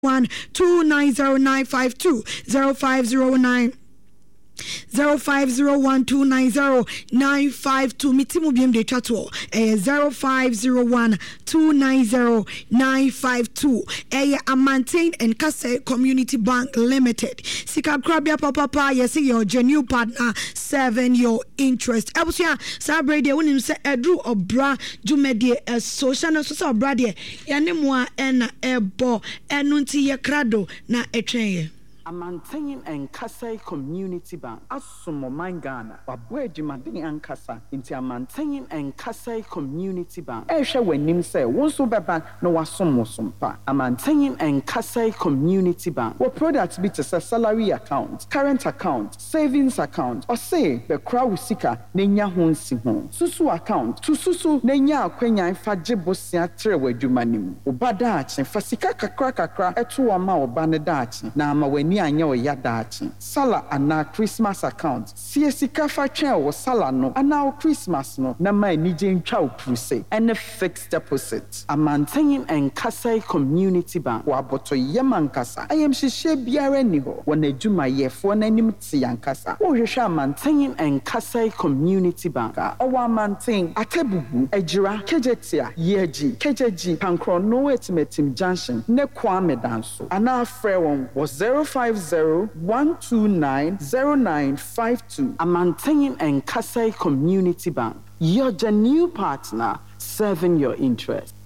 05012900952 0501290952 mitimu biem de chatwo 0501290952 a maintain and Kase Community Bank Limited sika krabia papa yes your genuine partner 7 your interest ebusia sabre de wonim se edru obra jumedie social na so obra de yane mo a na ebo enu nti ye krado na etwenye Amanteng and Kasai Community Bank. Asumo Mangana. Wabwe Jimadini and Kasa. Inti Amanteng and Kasai Community Bank. Esha when nim say wonso beba no wasomo sumpa. Amanteng and Kasai Community Bank. What products be to say salary account, current account, savings account, or say the crowd sika nenya honsi hon. Susu account. To susu nenya akwenya fa jebosia trewe jumanim. Ubada achi fasika kakra etu ama obane dachi. Na ama weni anya o yadachi sala ana Christmas account siesika fa twen o sala no ana o Christmas no na ma nije ntwa o puse and fixed deposit Amanteng and Kasai Community Bank wa boto yemankasa ayem hihye biara ni ho wona adwuma yefo na nim ti yankasa wo hwehwe Amanteng and Kasai Community Bank o wa Amanteng Akebubu Ejira Kejetia Yeji Kejeji Pankro no etimetim junction ne Kwame Danso ana frɛ won was 0501290952 Amanteng and Kasai Community Bank. You're the new partner serving your interest.